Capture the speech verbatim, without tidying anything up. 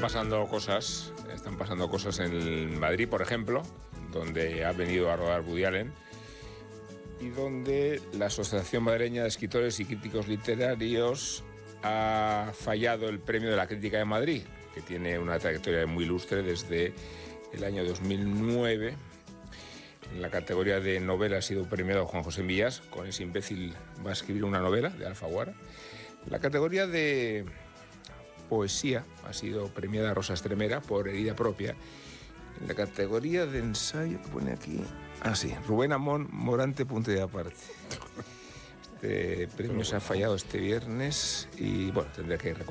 pasando cosas, están pasando cosas en Madrid, por ejemplo, donde ha venido a rodar Woody Allen y donde la Asociación Madrileña de Escritores y Críticos Literarios ha fallado el Premio de la Crítica de Madrid, que tiene una trayectoria muy ilustre desde el año dos mil nueve. En la categoría de novela ha sido premiado Juan José Millás, con Ese imbécil va a escribir una novela, de Alfaguara. En la categoría de poesía ha sido premiada Rosa Estremera por Herida propia. En la categoría de ensayo, que pone aquí... Ah, sí, Rubén Amón Morante, punto y aparte. Este premio se ha fallado este viernes y, bueno, tendré que recoger.